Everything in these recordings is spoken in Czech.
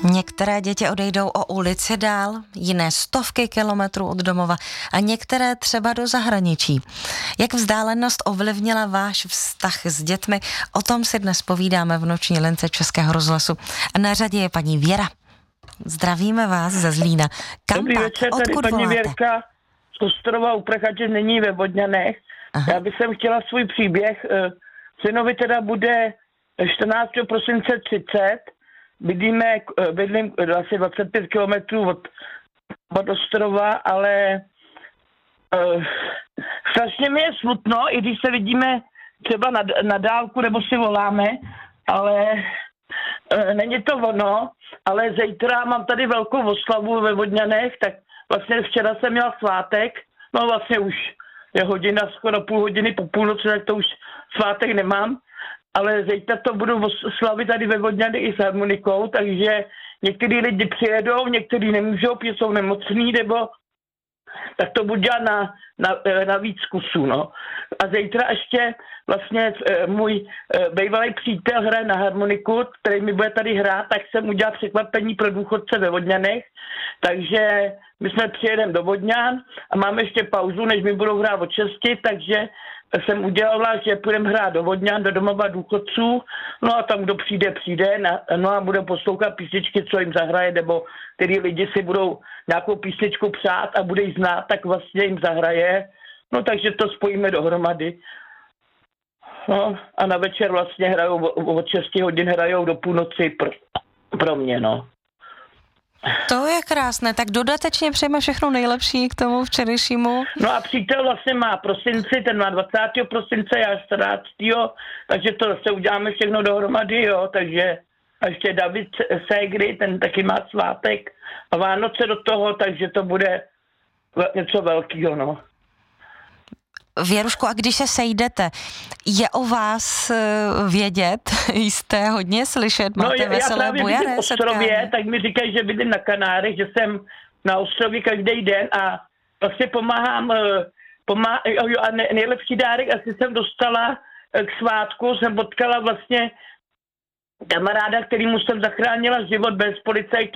Některé děti odejdou o ulici dál, jiné stovky kilometrů od domova a některé třeba do zahraničí. Jak vzdálenost ovlivnila váš vztah s dětmi, o tom si dnes povídáme v noční lince Českého rozhlasu. A na řadě je paní Věra. Zdravíme vás ze Zlína. Kam Dobrý tak? večer, tady Odkud paní voláte? Věrka z Ostrova u Prachače, není ve Vodňanech. Aha. Já bych chtěla svůj příběh. Synovi teda bude 14. prosince 30. Bydlím asi 25 kilometrů od Ostrova, ale strašně mi je smutno, i když se vidíme třeba na dálku nebo si voláme, ale není to ono, ale zítra mám tady velkou oslavu ve Vodňanech, tak vlastně včera jsem měla svátek, no vlastně už je hodina, skoro půl hodiny po půlnoci, tak to už svátek nemám, ale zítra to budu slavit tady ve Vodňanech i s harmonikou, takže některý lidi přijedou, některý nemůžou, protože jsou nemocní, nebo tak to budu dělat na víc kusů, no. A zítra ještě vlastně můj bývalý přítel hraje na harmoniku, který mi bude tady hrát, tak jsem udělal překvapení pro důchodce ve Vodňanech, takže my jsme přijedeme do Vodňan a máme ještě pauzu, než mi budou hrát od 6, takže jsem udělala, že půjdeme hrát do Vodňan, do domova důchodců, no a tam, kdo přijde, no a budeme poslouchat písničky, co jim zahraje, nebo který lidi si budou nějakou písničku přát a bude jí znát, tak vlastně jim zahraje, no takže to spojíme dohromady. No a na večer vlastně hrajou, od 6 hodin hrajou do půlnoci pro mě, no. To je krásné, tak dodatečně přejeme všechno nejlepší k tomu včerejšímu. No a přítel vlastně má prosinci, ten má 20. prosince, já 14. Takže to zase uděláme všechno dohromady, jo, takže a ještě David Ségry, ten taky má svátek a Vánoce do toho, takže to bude něco velkého, no. Věruško, a když se sejdete, je o vás vědět? Jste hodně slyšet? Máte veselé bujare? No, já právě bydlím v Ostrově, tak mi říkají, že bydlím na Kanárech, že jsem na Ostrově každý den a vlastně pomáhám a nejlepší dárek asi jsem dostala k svátku, jsem potkala vlastně kamaráda, kterýmu jsem zachránila život bez policajtu,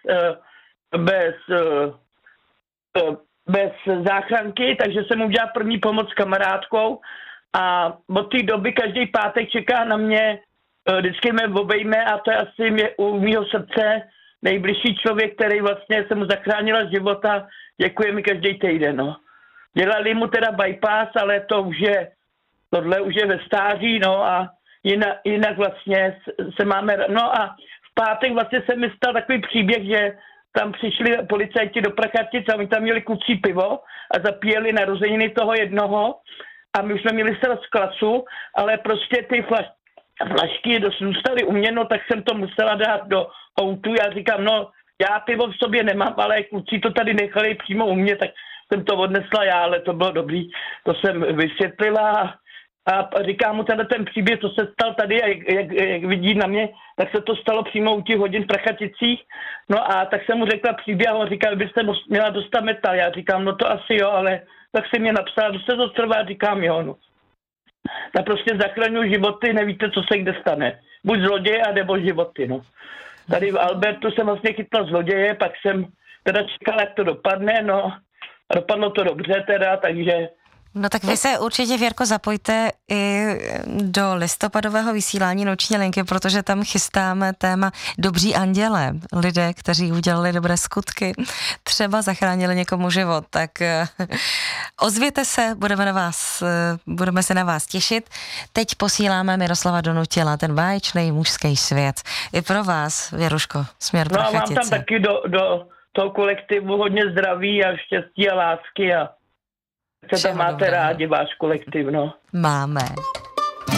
bez záchranky, takže jsem udělala první pomoc s kamarádkou a od té doby každý pátek čeká na mě, vždycky mě obejme a to je asi u mýho srdce nejbližší člověk, který vlastně jsem mu zachránila život a děkuje mi každý týden, no. Dělali mu teda bypass, ale tohle už je ve stáří, no a jinak vlastně se máme, no a v pátek vlastně se mi stal takový příběh, že tam přišli policajti do Prachatic a my tam měli kucí pivo a zapíjeli narozeniny toho jednoho a my už jsme měli z klasu, ale prostě ty flašky zůstaly u mě, no tak jsem to musela dát do autu. Já říkám, no já pivo v sobě nemám, ale kluci to tady nechali přímo u mě, tak jsem to odnesla já, ale to bylo dobrý, to jsem vysvětlila a říkám mu ten příběh, co se stal tady a jak vidí na mě, tak se to stalo přímo u těch hodin v Prachaticích. No a tak jsem mu řekla příběh a on říkal, byste měla dostat metal. Já říkám, no to asi jo, ale tak si mě napsala, že se to trvá, říkám jo, no. Tak prostě zachraňuji životy, nevíte, co se kde stane. Buď zloděje, nebo životy, no. Tady v Albertu jsem vlastně chytla zloděje, pak jsem teda čekala, jak to dopadne, no. Dopadlo to dobře teda, takže... No tak vy se určitě, Věrko, zapojte i do listopadového vysílání Noční linky, protože tam chystáme téma Dobří andělé. Lidé, kteří udělali dobré skutky, třeba zachránili někomu život. Tak ozvěte se, budeme se na vás těšit. Teď posíláme Miroslava Donutila, ten báječný mužský svět. I pro vás, Věruško, směr Prachatice. No a mám tam taky do toho kolektivu hodně zdraví a štěstí a lásky a se tam máte rádi, váš kolektiv, no. Máme.